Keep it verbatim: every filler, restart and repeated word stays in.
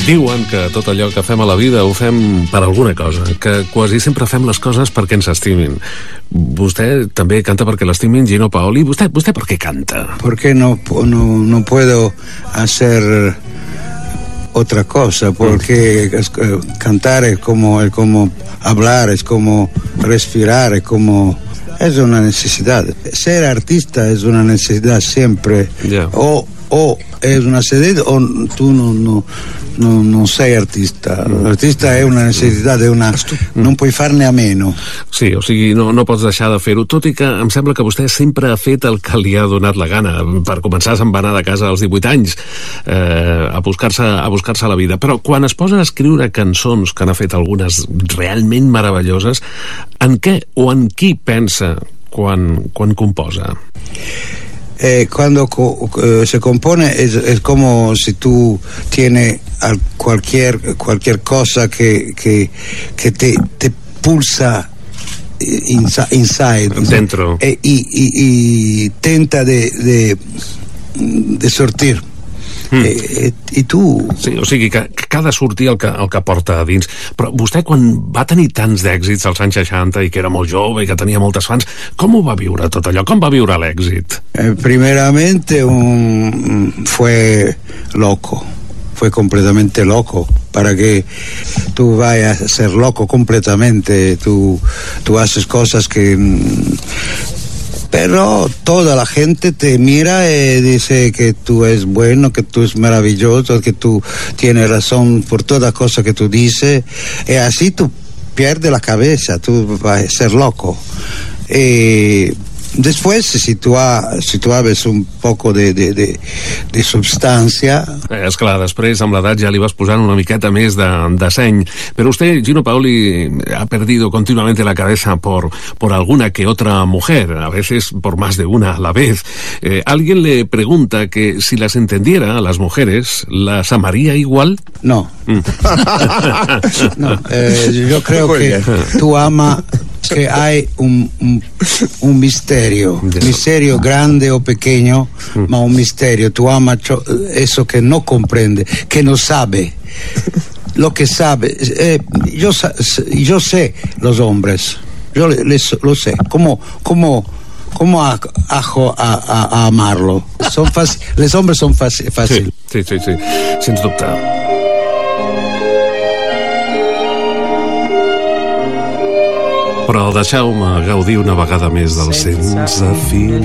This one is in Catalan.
Diuen que tot allò que fem a la vida ho fem per alguna cosa, que quasi sempre fem les coses perquè ens estimin. Vostè també canta perquè l'estimin, Gino Paoli. ¿Usted, usted por qué canta? Porque no, no, no puedo hacer otra cosa, porque mm. cantar es como, es como hablar, es como respirar, es como... Es una necesidad. Ser artista es una necesidad siempre. Yeah. O, o es una necesidad o tú no, no, no, non sei artista. L'artista è una necessitat, è una... no puoi farne a meno. Sí, o sigui, no, no pots deixar de fer-ho, tot i que em sembla que vostè sempre ha fet el que li ha donat la gana. Per començar, se'n va anar de casa als divuit anys eh, a buscar-se a buscar-se la vida. Però quan es posa a escriure cançons, que n'ha fet algunes realment meravelloses, en què o en qui pensa quan, quan composa? Eh, cuando co eh, se compone es, es como si tú tienes al cualquier cualquier cosa que, que, que te, te pulsa inside, inside dentro eh, y, y, y tenta de, de, de sortir. Mm. Eh, i tu... Sí, o sigui que, que ha de sortir el que, el que porta a dins. Però vostè, quan va tenir tants d'èxits als anys seixanta i que era molt jove i que tenia moltes fans, com ho va viure tot allò? Com va viure l'èxit? Eh, primeramente un... fue loco. Fue completamente loco. Para que tú vayas a ser loco completamente, tú, tú haces cosas que... Pero toda la gente te mira y dice que tú es bueno, que tú es maravilloso, que tú tienes razón por toda cosa que tú dices. Y así tú pierdes la cabeza, tú vas a ser loco. Y después, si tu, ha, si tu haves un poco de, de, de, de substància... Eh, esclar, després, amb l'edat, ja li vas posant una miqueta més de, de seny. Pero usted, Gino Paoli, ha perdido continuamente la cabeza por, por alguna que otra mujer, a veces por más de una a la vez. Eh, alguien le pregunta que si las entendiera a las mujeres, ¿las amaría igual? No. Mm. No, eh, yo creo que tú amas... que hay un, un, un misterio, misterio grande o pequeño, mm. ma un misterio. Tú amas eso que no comprende, que no sabe. Lo que sabe, eh, yo, yo sé los hombres, yo les, lo sé, cómo, cómo, cómo a, a, a, a amarlo. Son fácil, los hombres son fácil. fácil. Sí, sí, sí, sí, sens dubte. Però deixeu-me gaudir una vegada més del Sense Fil.